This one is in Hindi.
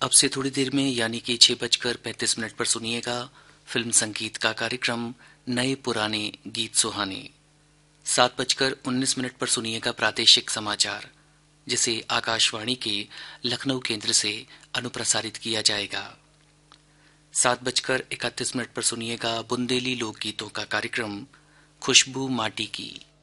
अब से थोड़ी देर में यानी कि 6:35 पर सुनिएगा फिल्म संगीत का कार्यक्रम नए पुराने गीत सुहाने। 7:19 पर सुनिएगा प्रादेशिक समाचार, जिसे आकाशवाणी के लखनऊ केंद्र से अनुप्रसारित किया जाएगा। 7:31 पर सुनिएगा बुंदेली लोकगीतों का कार्यक्रम खुशबू माटी की।